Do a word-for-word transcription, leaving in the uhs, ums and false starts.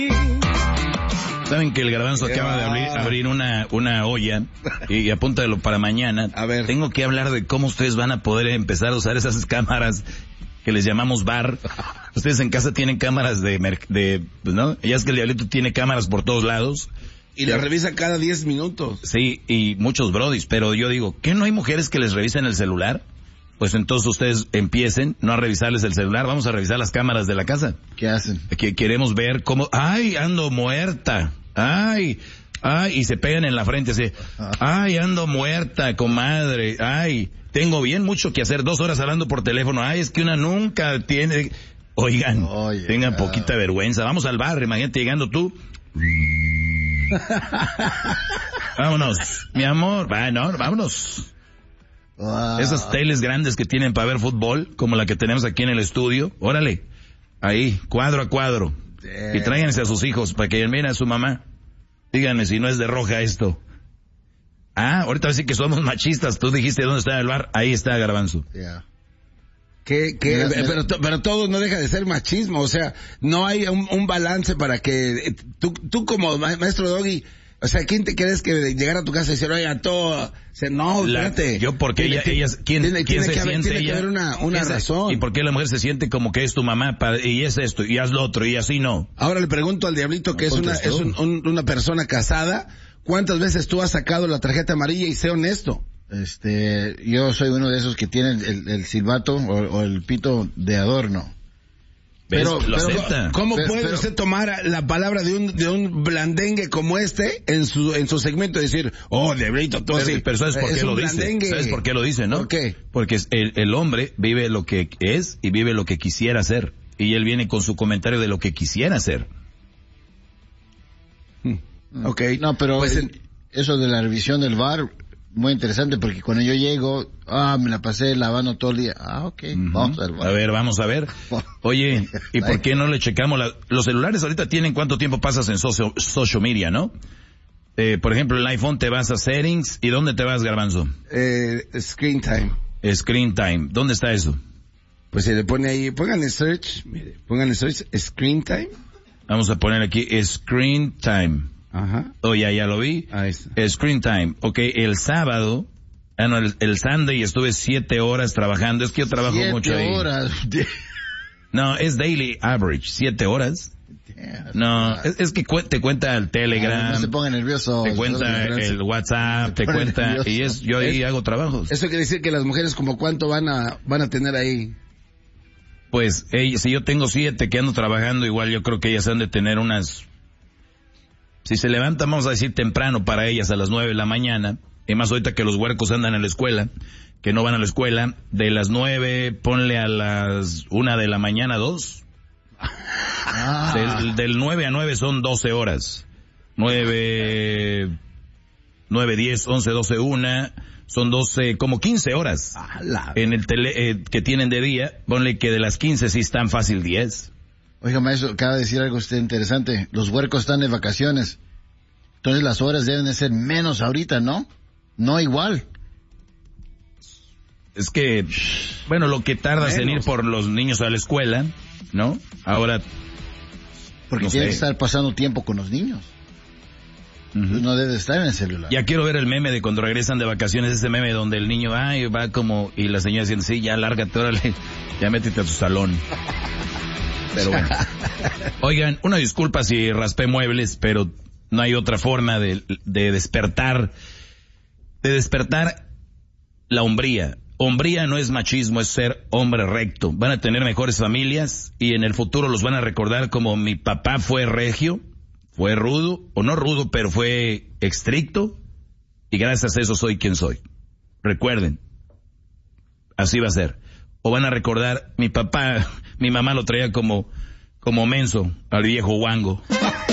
Saben que el Garbanzo acaba de abrir, abrir una, una olla y, y apúntalo para mañana. A ver. Tengo que hablar de cómo ustedes van a poder empezar a usar esas cámaras que les llamamos bar. Ustedes en casa tienen cámaras de, de pues, ¿no? Ya es que el Diablito tiene cámaras por todos lados. Y la revisa cada diez minutos. Sí, y muchos brodis, pero yo digo, ¿qué no hay mujeres que les revisen el celular? Pues entonces ustedes empiecen no a revisarles el celular, vamos a revisar las cámaras de la casa. ¿Qué hacen? Que queremos ver cómo, ay, ando muerta, ay, ay, y se pegan en la frente así, ay, ando muerta, comadre, ay, tengo bien mucho que hacer, dos horas hablando por teléfono, ay, es que una nunca tiene, oigan, Oye, tengan claro. poquita vergüenza, vamos al bar, imagínate llegando tú. Vámonos, mi amor, va, no, vámonos. Wow. Esas teles grandes que tienen para ver fútbol, como la que tenemos aquí en el estudio, órale, ahí, cuadro a cuadro. Damn. Y tráiganse a sus hijos para que miren a su mamá. Díganme si no es de roja esto. Ah, ahorita va a decir que somos machistas. Tú dijiste dónde está el bar, ahí está Garbanzo. Yeah. Que, que, pero, pero todo no deja de ser machismo, o sea, no hay un, un balance para que, tú, tú como maestro Doggy, o sea, ¿quién te crees que llegar a tu casa y decir, oiga, todo, no, espérate. Yo, porque ella, tiene, ellas, ¿quién, tiene, ¿quién tiene se que haber, siente tiene ella? que haber una, una razón. ¿Y por qué la mujer se siente como que es tu mamá, para, y es esto, y haz lo otro, y así no? Ahora le pregunto al Diablito, que no es una, es un, un, una persona casada, ¿cuántas veces tú has sacado la tarjeta amarilla? Y sé honesto. Este, yo soy uno de esos que tiene el, el silbato o, o el pito de adorno. Pero, lo pero ¿cómo pero, puede pero, usted tomar la palabra de un de un blandengue como este en su en su segmento y decir, oh, Diablito, todo así? Pero ¿sabes por qué lo dice? ¿Sabes por qué lo dice, no? ¿Por qué? Porque el, el hombre vive lo que es y vive lo que quisiera hacer. Y él viene con su comentario de lo que quisiera hacer. Hmm. Ok. No, pero pues el, eso de la revisión del bar, muy interesante, porque cuando yo llego, ah, me la pasé lavando todo el día. Ah, ok, uh-huh. Vamos al bar. A ver, vamos a ver. Oye, ¿y por qué no le checamos la, los celulares ahorita tienen cuánto tiempo pasas en socio, social media, ¿no? Eh, por ejemplo, el iPhone te vas a settings, ¿y dónde te vas, Garbanzo? Eh, screen time. Screen time. ¿Dónde está eso? Pues se le pone ahí, pónganle search, mire, pónganle search, screen time. Vamos a poner aquí screen time. Ajá. Oh, ya, ya lo vi. Ahí está. Screen time. Ok, el sábado, ah, no, el, el Sunday estuve siete horas trabajando. Es que yo trabajo siete mucho ahí. horas. No, es daily average. Siete horas. No, es, es que cu- te cuenta el Telegram. Ah, no se ponga nervioso. Te cuenta el WhatsApp, te cuenta, nervioso. Y es, yo ahí es, hago trabajos. Eso quiere decir que las mujeres como cuánto van a, van a tener ahí. Pues, hey, si yo tengo siete que ando trabajando, igual yo creo que ellas han de tener unas, si se levantan, vamos a decir temprano para ellas a las nueve de la mañana, y más ahorita que los huercos andan en la escuela, que no van a la escuela, de las nueve, ponle a las una de la mañana, dos. Ah. Del, del nueve a nueve son doce horas. Nueve, nueve, diez, once, doce, una, son doce, como quince horas. Ah, en el tele, eh, que tienen de día, ponle que de las quince sí están fácil diez. Oiga, maestro, acaba de decir algo usted interesante. Los huercos están de vacaciones. Entonces las horas deben de ser menos ahorita, ¿no? No igual. Es que, bueno, lo que tardas menos en ir por los niños a la escuela, ¿no? Ahora, porque no tiene sé. que estar pasando tiempo con los niños. Uh-huh. No debe estar en el celular. Ya quiero ver el meme de cuando regresan de vacaciones, ese meme donde el niño va y va como, y la señora diciendo, sí, ya lárgate, órale, ya métete a tu salón. Pero bueno. Oigan, una disculpa si raspé muebles, pero no hay otra forma de, de despertar, de despertar la hombría. Hombría no es machismo, es ser hombre recto. Van a tener mejores familias y en el futuro los van a recordar como mi papá fue regio, fue rudo, o no rudo, pero fue estricto, y gracias a eso soy quien soy. Recuerden, así va a ser. O van a recordar, mi papá, mi mamá lo traía como, como menso al viejo guango.